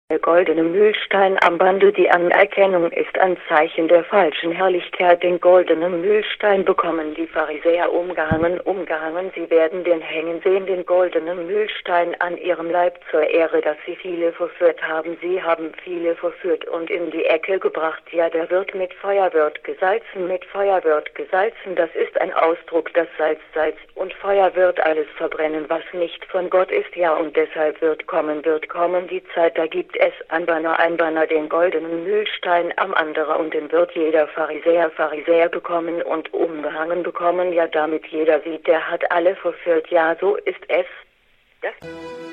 Der goldene Mühlstein am Bande, die Anerkennung ist ein Zeichen der falschen Herrlichkeit. Den goldenen Mühlstein bekommen die Pharisäer umgehangen. Sie werden den hängen sehen, den goldenen Mühlstein an ihrem Leib zur Ehre, dass sie viele verführt haben. Sie haben viele verführt und in die Ecke gebracht. Ja, der wird mit Feuer wird gesalzen, mit Feuer wird gesalzen. Das ist ein Ausdruck, das Salz und Feuer wird alles verbrennen, was nicht von Gott ist. Ja, und deshalb wird kommen die Zeit, da gibt es ein Banner, den goldenen Mühlstein am anderen, und den wird jeder Pharisäer bekommen und umgehangen bekommen, ja, damit jeder sieht, der hat alle verführt. Ja, so ist es. Das